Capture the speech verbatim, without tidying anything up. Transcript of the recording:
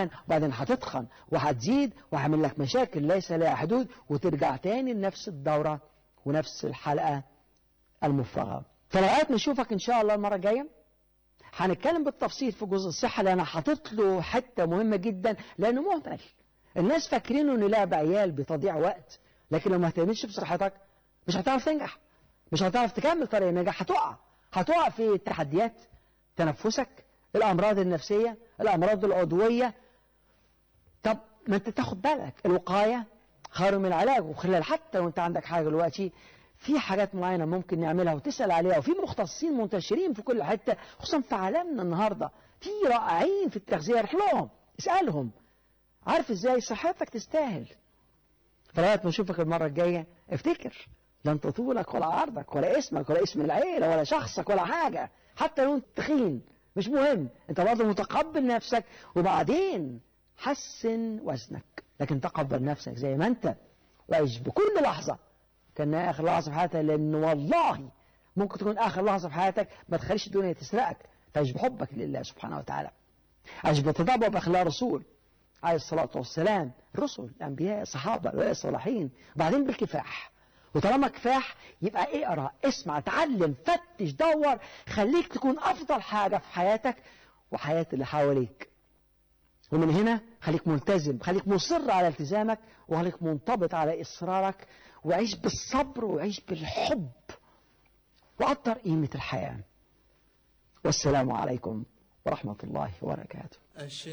وبعدين هتتخن وهتزيد وهعمل لك مشاكل ليس لها حدود، وترجع تاني لنفس الدورة ونفس الحلقة المفرغة. فلغاية ما نشوفك إن شاء الله المرة الجاية هنتكلم بالتفصيل في جزء الصحة، لأن أنا حاطط له حتة مهمة جدا، لأنه مهمل. الناس فاكرين إنه لعب عيال بتضيع وقت، لكن لو ما اهتمتش بصحتك مش هتعرف تنجح، مش هتعرف تكمل طريق النجاح، هتقع هتقع في التحديات، تنفسك، الأمراض النفسية، الأمراض العضوية. طب ما أنت تاخد بالك، الوقاية خير من العلاج. وخلال حتى لو أنت عندك حاجة دلوقتي، في حاجات معينة ممكن نعملها وتسأل عليها، وفي مختصين منتشرين في كل حتة، خصوصا في عالمنا النهاردة في رائعين في التغذية، روح لهم اسألهم، عارف ازاي صحتك تستاهل. فلغاية ما اشوفك المرة الجاية افتكر، لا انت طولك ولا عرضك ولا اسمك ولا اسم العيلة ولا شخصك ولا حاجة، حتى لو انت تخين مش مهم، انت برضه متقبل نفسك، وبعدين حسن وزنك، لكن تقبل نفسك زي ما انت، وعيش بكل لحظة كأنها آخر لحظة في حياتك، لأن والله ممكن تكون آخر لحظة في حياتك. ما تخليش الدنيا تسرقك، تعيش بحبك لله سبحانه وتعالى، عيش بتطبع بأخلاق الرسول عليه الصلاة والسلام، الرسل، الأنبياء، الصحابة، الصالحين، وبعدين بالكفاح. وطالما كفاح يبقى اقرأ، اسمع، تعلم، فتش، دور، خليك تكون أفضل حاجة في حياتك وحياة اللي حواليك. ومن هنا خليك ملتزم، خليك مصر على التزامك، وخليك منضبط على إصرارك، وعيش بالصبر وعيش بالحب، وقدر قيمة الحياة. والسلام عليكم ورحمة الله وبركاته.